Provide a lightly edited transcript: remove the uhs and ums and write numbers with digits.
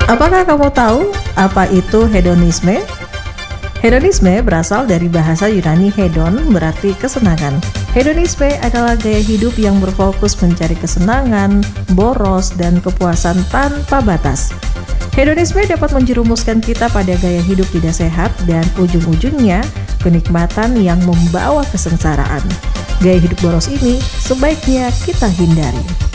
Apakah kamu tahu apa itu hedonisme? Hedonisme berasal dari bahasa Yunani hedon, berarti kesenangan. Hedonisme adalah gaya hidup yang berfokus mencari kesenangan, boros, dan kepuasan tanpa batas. Hedonisme dapat menjerumuskan kita pada gaya hidup tidak sehat dan ujung-ujungnya kenikmatan yang membawa kesengsaraan. Gaya hidup boros ini sebaiknya kita hindari.